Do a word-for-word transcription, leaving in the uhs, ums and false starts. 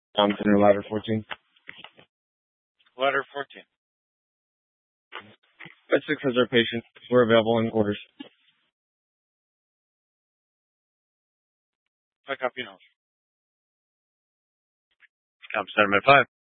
Um, center ladder fourteen. Ladder fourteen. Bed six has our patient. We're available in orders. I copy now. Comp Center Med five.